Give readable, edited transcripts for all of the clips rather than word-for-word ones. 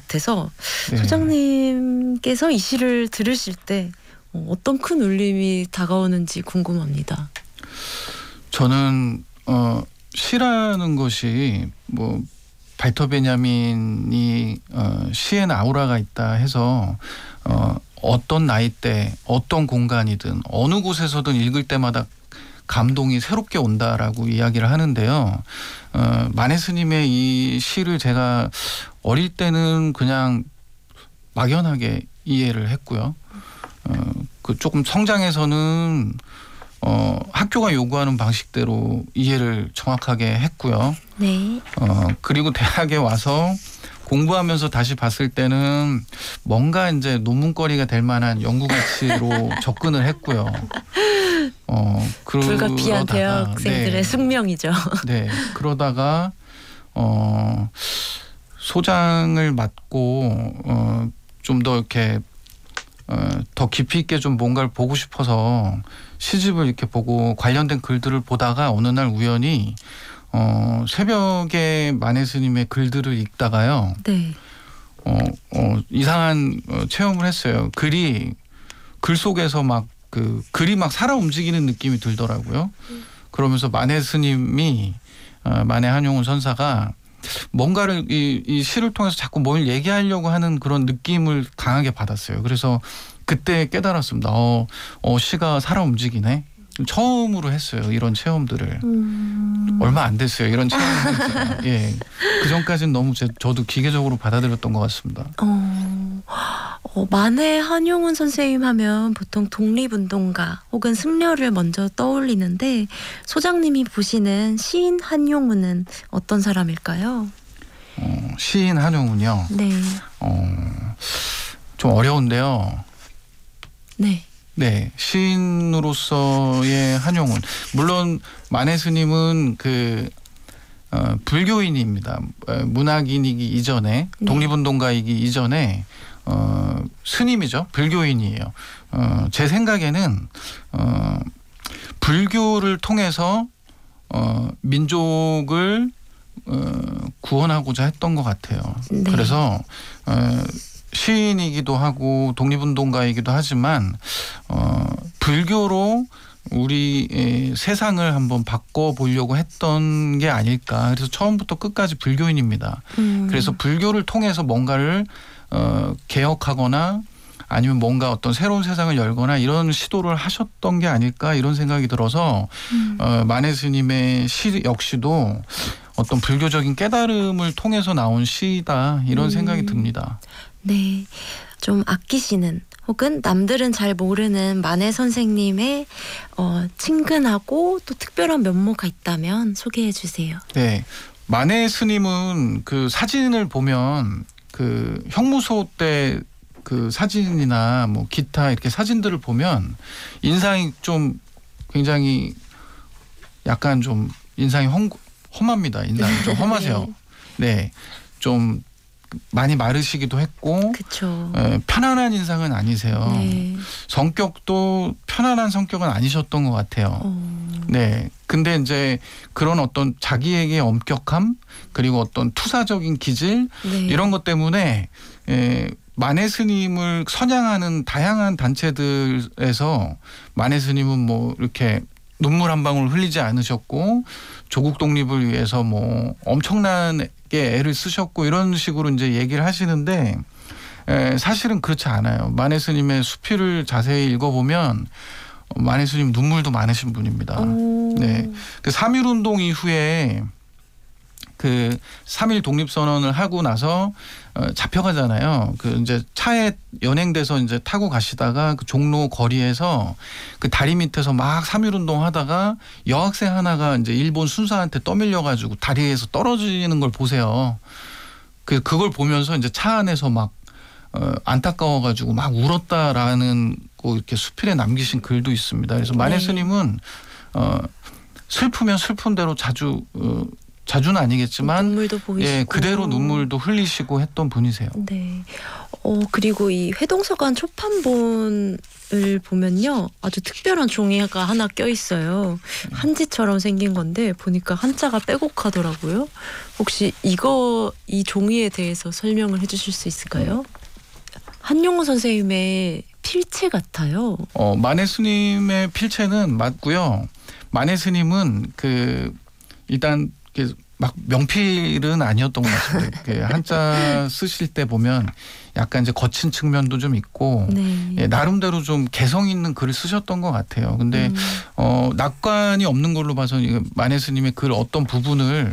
같아서 네. 소장님께서 이 시를 들으실 때 어떤 큰 울림이 다가오는지 궁금합니다. 저는 시라는 것이 뭐 발터 베냐민이 시에는 아우라가 있다 해서 어떤 나이대 어떤 공간이든 어느 곳에서든 읽을 때마다 감동이 새롭게 온다라고 이야기를 하는데요. 만해 스님의 이 시를 제가 어릴 때는 그냥 막연하게 이해를 했고요. 그 조금 성장해서는 학교가 요구하는 방식대로 이해를 정확하게 했고요. 네. 그리고 대학에 와서 공부하면서 다시 봤을 때는 뭔가 이제 논문거리가 될 만한 연구 가치로 접근을 했고요. 불가피한 대학생들의 네. 숙명이죠. 네. 그러다가 소장을 맡고 좀 더 이렇게 더 깊이 있게 좀 뭔가를 보고 싶어서 시집을 이렇게 보고 관련된 글들을 보다가 어느 날 우연히 새벽에 만해 스님의 글들을 읽다가요. 네. 이상한 체험을 했어요. 글 속에서 막 글이 막 살아 움직이는 느낌이 들더라고요. 그러면서 만해 스님이 만해 한용운 선사가 뭔가를 이 시를 통해서 자꾸 뭘 얘기하려고 하는 그런 느낌을 강하게 받았어요. 그래서 그때 깨달았습니다. 시가 살아 움직이네. 처음으로 했어요. 이런 체험들을. 얼마 안 됐어요. 이런 체험을 했어요. 예. 그 전까지는 너무 저도 기계적으로 받아들였던 것 같습니다. 만해 한용운 선생님 하면 보통 독립운동가 혹은 승려를 먼저 떠올리는데 소장님이 보시는 시인 한용운은 어떤 사람일까요? 시인 한용운요. 네. 좀 어려운데요. 네. 네, 시인으로서의 한용운. 물론 만해 스님은 불교인입니다. 문학인이기 이전에, 네. 독립운동가이기 이전에 스님이죠. 불교인이에요. 제 생각에는 불교를 통해서 민족을 구원하고자 했던 것 같아요. 네. 그래서 시인이기도 하고 독립운동가이기도 하지만 불교로 우리 세상을 한번 바꿔보려고 했던 게 아닐까. 그래서 처음부터 끝까지 불교인입니다. 그래서 불교를 통해서 뭔가를 개혁하거나 아니면 뭔가 어떤 새로운 세상을 열거나 이런 시도를 하셨던 게 아닐까 이런 생각이 들어서 만해 스님의 시 역시도 어떤 불교적인 깨달음을 통해서 나온 시다 이런 생각이 듭니다. 네. 좀 아끼시는 혹은 남들은 잘 모르는 만해 선생님의 친근하고 또 특별한 면모가 있다면 소개해 주세요. 네. 만해 스님은 그 사진을 보면 그 형무소 때 그 사진이나 뭐 기타 이렇게 사진들을 보면 인상이 좀 굉장히 약간 좀 인상이 험합니다. 인상이 좀 험하세요. 네. 좀 많이 마르시기도 했고 그렇죠. 편안한 인상은 아니세요. 네. 성격도 편안한 성격은 아니셨던 것 같아요. 네. 근데 이제 그런 어떤 자기에게 엄격함 그리고 어떤 투사적인 기질 네. 이런 것 때문에 만해 스님을 선양하는 다양한 단체들에서 만해 스님은 뭐 이렇게 눈물 한 방울 흘리지 않으셨고 조국 독립을 위해서 뭐 엄청나게 애를 쓰셨고 이런 식으로 이제 얘기를 하시는데 사실은 그렇지 않아요. 만해 스님의 수필을 자세히 읽어보면 만해 스님 눈물도 많으신 분입니다. 네, 그 3.1운동 이후에 그 3.1 독립선언을 하고 나서 잡혀가잖아요. 그 이제 차에 연행돼서 이제 타고 가시다가 그 종로 거리에서 그 다리 밑에서 막 3.1운동 하다가 여학생 하나가 이제 일본 순사한테 떠밀려가지고 다리에서 떨어지는 걸 보세요. 그걸 보면서 이제 차 안에서 막 안타까워가지고 막 울었다라는 거 이렇게 수필에 남기신 글도 있습니다. 그래서 만해 스님은 슬프면 슬픈 대로 자주 자주는 아니겠지만 눈물도 보이시고. 예, 그대로 눈물도 흘리시고 했던 분이세요. 네. 그리고 이 회동서관 초판본을 보면요. 아주 특별한 종이가 하나 껴있어요. 한지처럼 생긴 건데 보니까 한자가 빼곡하더라고요. 혹시 이 종이에 대해서 설명을 해주실 수 있을까요? 한용우 선생님의 필체 같아요. 만해 스님의 필체는 맞고요. 만해 스님은 일단 막 명필은 아니었던 것 같습니다. 한자 쓰실 때 보면 약간 이제 거친 측면도 좀 있고 네. 예, 나름대로 좀 개성 있는 글을 쓰셨던 것 같아요. 근데 낙관이 없는 걸로 봐서 만해 스님의 글 어떤 부분을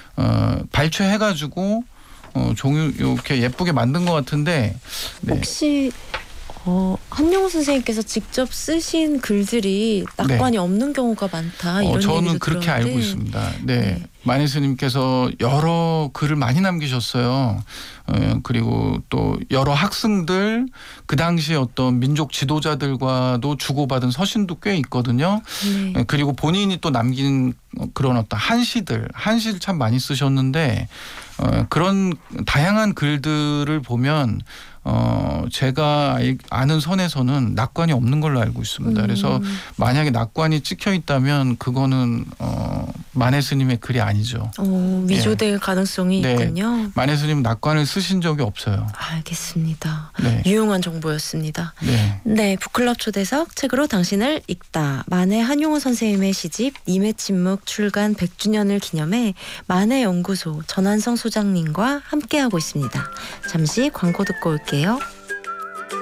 발췌해가지고 종이 이렇게 예쁘게 만든 것 같은데 네. 혹시 한용우 선생님께서 직접 쓰신 글들이 낙관이 없는 경우가 많다 이런 저는 얘기도 그렇게 들었는데. 알고 있습니다. 네. 네. 만해 스님께서 여러 글을 많이 남기셨어요. 그리고 또 여러 학승들 그 당시 어떤 민족 지도자들과도 주고받은 서신도 꽤 있거든요. 네. 그리고 본인이 또 남긴 그런 어떤 한시를 참 많이 쓰셨는데 그런 다양한 글들을 보면 제가 아는 선에서는 낙관이 없는 걸로 알고 있습니다. 그래서 만약에 낙관이 찍혀 있다면 그거는 만해 스님의 글이 아니죠. 위조될 가능성이 네. 있군요. 만해 스님 낙관을 쓰신 적이 없어요. 알겠습니다. 네. 유용한 정보였습니다. 네. 네, 북클럽 초대석 책으로 당신을 읽다. 만해 한용우 선생님의 시집 님의 침묵 출간 100주년을 기념해 만해 연구소 전한성 소장님과 함께하고 있습니다. 잠시 광고 듣고 올게요.